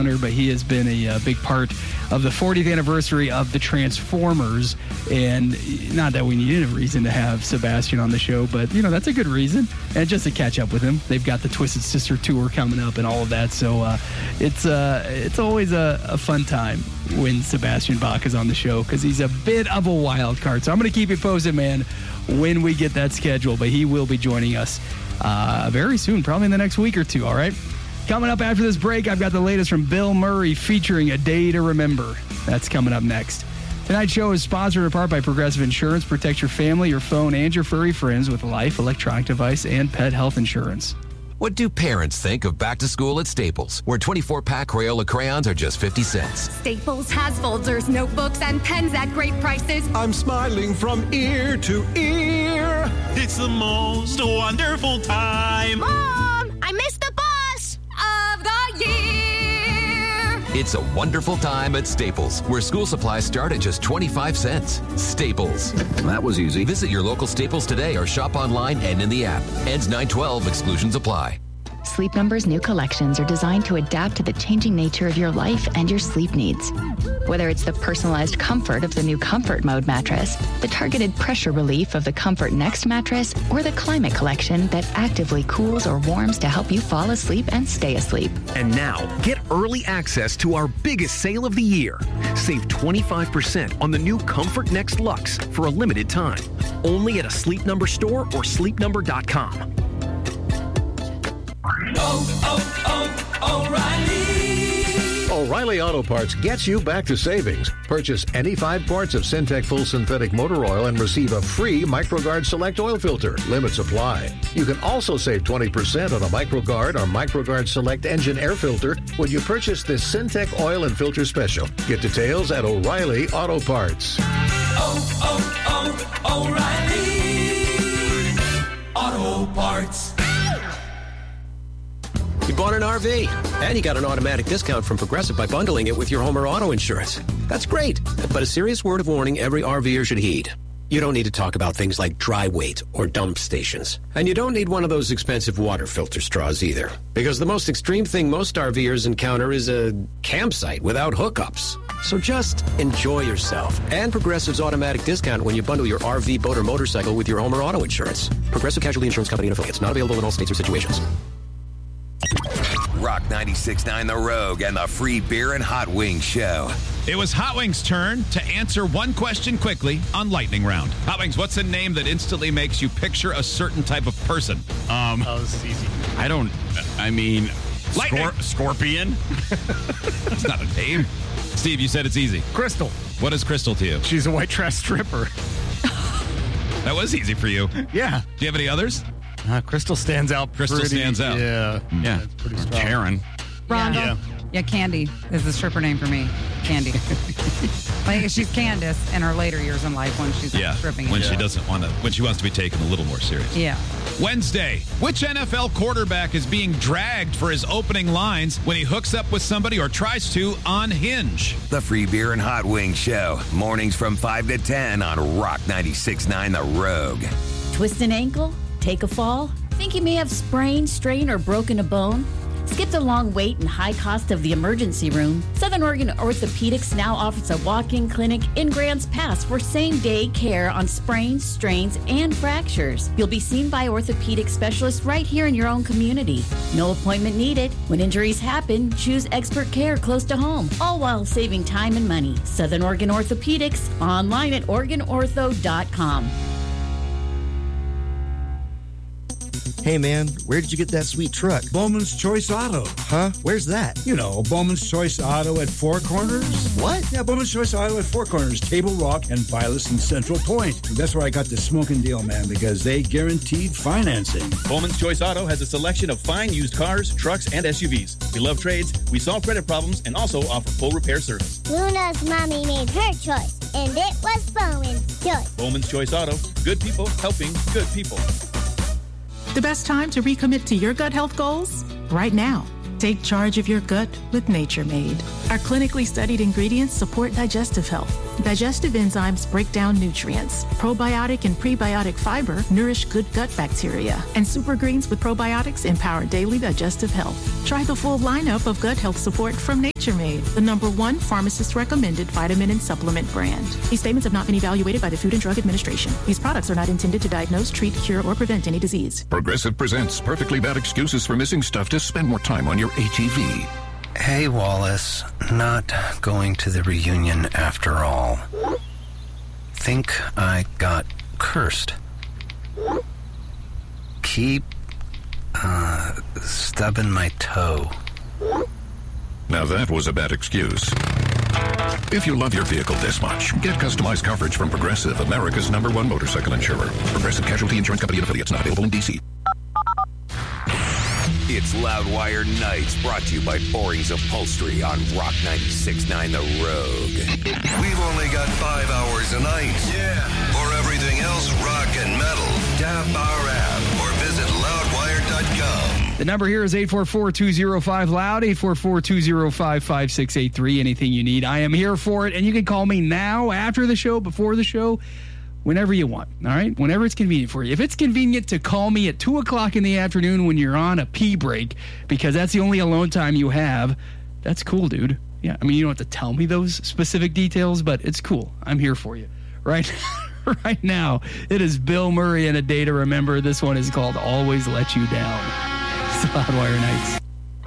Hunter, but he has been a big part of the 40th anniversary of the Transformers. And not that we needed a reason to have Sebastian on the show, but, that's a good reason. And just to catch up with him. They've got the Twisted Sister tour coming up and all of that. So it's always a fun time when Sebastian Bach is on the show because he's a bit of a wild card. So I'm going to keep you posted, man, when we get that schedule. But he will be joining us very soon, probably in the next week or two, all right? Coming up after this break, I've got the latest from Bill Murray featuring A Day to Remember. That's coming up next. Tonight's show is sponsored in part by Progressive Insurance. Protect your family, your phone, and your furry friends with life, electronic device, and pet health insurance. What do parents think of back to school at Staples, where 24-pack Crayola crayons are just 50 cents? Staples has folders, notebooks, and pens at great prices. I'm smiling from ear to ear. It's the most wonderful time. Mom, I missed the bus of the year. It's a wonderful time at Staples, where school supplies start at just 25 cents. Staples. That was easy. Visit your local Staples today or shop online and in the app. Ends 9/12. Exclusions apply. Sleep Number's new collections are designed to adapt to the changing nature of your life and your sleep needs. Whether it's the personalized comfort of the new Comfort Mode mattress, the targeted pressure relief of the Comfort Next mattress, or the Climate Collection that actively cools or warms to help you fall asleep and stay asleep. And now, get early access to our biggest sale of the year. Save 25% on the new Comfort Next Luxe for a limited time. Only at a Sleep Number store or sleepnumber.com. O'Reilly Auto Parts gets you back to savings. Purchase any 5 quarts of Syntec Full Synthetic Motor Oil and receive a free MicroGuard Select Oil Filter. Limits apply. You can also save 20% on a MicroGuard or MicroGuard Select Engine Air Filter when you purchase this Syntec Oil and Filter Special. Get details at O'Reilly Auto Parts. O'Reilly Auto Parts. You bought an RV, and you got an automatic discount from Progressive by bundling it with your home or auto insurance. That's great, but a serious word of warning every RVer should heed. You don't need to talk about things like dry weight or dump stations. And you don't need one of those expensive water filter straws either. Because the most extreme thing most RVers encounter is a campsite without hookups. So just enjoy yourself. And Progressive's automatic discount when you bundle your RV, boat, or motorcycle with your home or auto insurance. Progressive Casualty Insurance Company and affiliates. Not available in all states or situations. Rock 96.9 The Rogue and the Free Beer and Hot Wings Show. It was Hot Wings' turn to answer one question quickly on Lightning Round. Hot Wings, what's a name that instantly makes you picture a certain type of person? Oh, this is easy. Scorpion? It's not a name. Steve, you said it's easy. Crystal. What is Crystal to you? She's a white trash stripper. That was easy for you. Yeah. Do you have any others? Crystal stands out. Crystal stands out. Yeah. It's pretty strong. Karen. Rhonda. Yeah, Candy is the stripper name for me. Candy. Like, she's Candace in her later years in life when she's stripping. When she doesn't want to, when she wants to be taken a little more serious. Yeah. Wednesday, which NFL quarterback is being dragged for his opening lines when he hooks up with somebody or tries to on Hinge? The Free Beer and Hot Wings Show. Mornings from 5 to 10 on Rock 96.9 The Rogue. Twist an ankle? Take a fall? Think you may have sprained, strained, or broken a bone? Skip the long wait and high cost of the emergency room. Southern Oregon Orthopedics now offers a walk-in clinic in Grants Pass for same-day care on sprains, strains, and fractures. You'll be seen by orthopedic specialists right here in your own community. No appointment needed. When injuries happen, choose expert care close to home, all while saving time and money. Southern Oregon Orthopedics, online at OregonOrtho.com. Hey, man, where did you get that sweet truck? Bowman's Choice Auto. Huh? Where's that? You know, Bowman's Choice Auto at Four Corners. What? Yeah, Bowman's Choice Auto at Four Corners, Table Rock, and Vilas and Central Point. That's where I got the smoking deal, man, because they guaranteed financing. Bowman's Choice Auto has a selection of fine used cars, trucks, and SUVs. We love trades, we solve credit problems, and also offer full repair service. Luna's mommy made her choice, and it was Bowman's Choice. Bowman's Choice Auto. Good people helping good people. The best time to recommit to your gut health goals? Right now. Take charge of your gut with Nature Made. Our clinically studied ingredients support digestive health. Digestive enzymes break down nutrients. Probiotic and prebiotic fiber nourish good gut bacteria. And super greens with probiotics empower daily digestive health. Try the full lineup of gut health support from Nature Nature Made, the #1 pharmacist-recommended vitamin and supplement brand. These statements have not been evaluated by the Food and Drug Administration. These products are not intended to diagnose, treat, cure, or prevent any disease. Progressive presents perfectly bad excuses for missing stuff to spend more time on your ATV. Hey, Wallace. Not going to the reunion after all. Think I got cursed. Keep, stubbing my toe. Now that was a bad excuse. If you love your vehicle this much, get customized coverage from Progressive, America's #1 motorcycle insurer. Progressive Casualty Insurance Company and affiliates, not available in D.C. It's Loudwire Nights, brought to you by Boring's Upholstery on Rock 96.9 The Rogue. We've only got 5 hours a night. Yeah. For everything else rock and metal, tap our app or visit loudwire.com. The number here is 844-205-LOUD, 844-205-5683. Anything you need, I am here for it. And you can call me now, after the show, before the show, whenever you want, all right? Whenever it's convenient for you. If it's convenient to call me at 2 o'clock in the afternoon when you're on a pee break, because that's the only alone time you have, that's cool, dude. Yeah, I mean, you don't have to tell me those specific details, but it's cool. I'm here for you. Right now, it is Bill Murray and A Day to Remember. This one is called Always Let You Down. It's Loudwire Nights.